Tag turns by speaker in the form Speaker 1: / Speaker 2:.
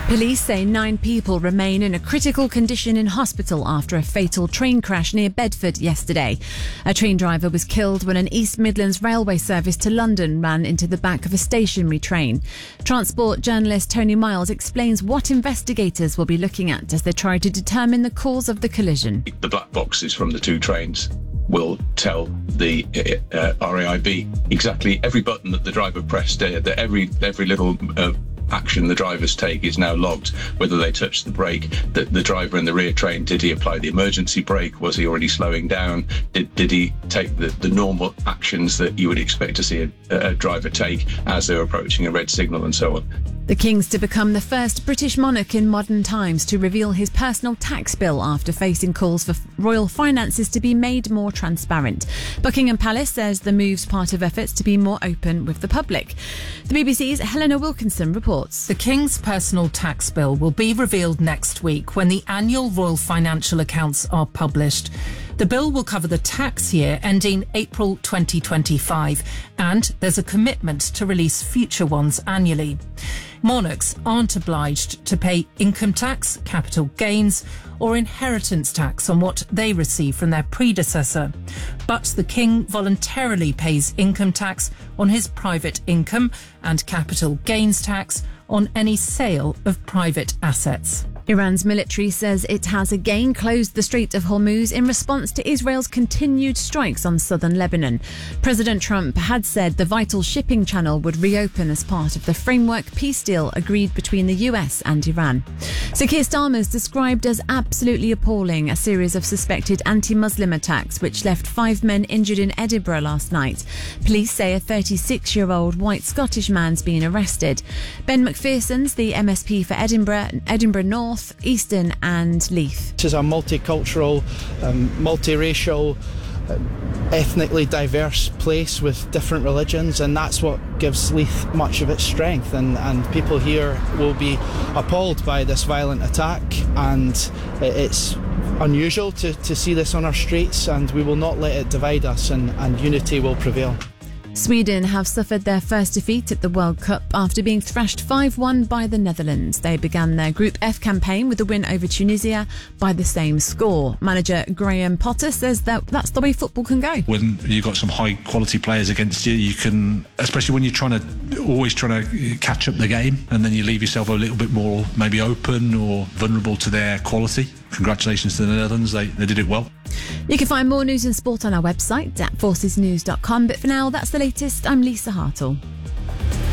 Speaker 1: Police say 9 people remain in a critical condition in hospital after a fatal train crash near Bedford yesterday. A train driver was killed when an East Midlands railway service to London ran into the back of a stationary train. Transport journalist Tony Miles explains what investigators will be looking at as they try to determine the cause of the collision.
Speaker 2: The black boxes from the 2 trains will tell the RAIB exactly every button that the driver pressed, that every little action the drivers take is now logged, whether they touch the brake, the driver in the rear train, did he apply the emergency brake, was he already slowing down, did he take the normal actions that you would expect to see a driver take as they're approaching a red signal, and so on.
Speaker 1: The King's to become the first British monarch in modern times to reveal his personal tax bill after facing calls for royal finances to be made more transparent. Buckingham Palace says the move's part of efforts to be more open with the public. The BBC's Helena Wilkinson reports.
Speaker 3: The King's personal tax bill will be revealed next week when the annual royal financial accounts are published. The bill will cover the tax year ending April 2025, and there's a commitment to release future ones annually. Monarchs aren't obliged to pay income tax, capital gains, or inheritance tax on what they receive from their predecessor. But the King voluntarily pays income tax on his private income and capital gains tax on any sale of private assets.
Speaker 1: Iran's military says it has again closed the Strait of Hormuz in response to Israel's continued strikes on southern Lebanon. President Trump had said the vital shipping channel would reopen as part of the framework peace deal agreed between the US and Iran. So Keir Starmer's described as absolutely appalling a series of suspected anti-Muslim attacks which left 5 men injured in Edinburgh last night. Police say a 36-year-old white Scottish man's been arrested. Ben McPherson's the MSP for Edinburgh North, Eastern and Leith.
Speaker 4: This is a multicultural, multiracial, ethnically diverse place with different religions, and that's what gives Leith much of its strength, and people here will be appalled by this violent attack, and it's unusual to see this on our streets, and we will not let it divide us, and unity will prevail.
Speaker 1: Sweden have suffered their first defeat at the World Cup after being thrashed 5-1 by the Netherlands. They began their Group F campaign with a win over Tunisia by the same score. Manager Graham Potter says that that's the way football can go.
Speaker 5: When you've got some high quality players against you, you can, especially when you're always trying to catch up the game, and then you leave yourself a little bit more maybe open or vulnerable to their quality. Congratulations to the Netherlands, they did it well.
Speaker 1: You can find more news and sport on our website at forcesnews.com, but for now that's the latest. I'm Lisa Hartle.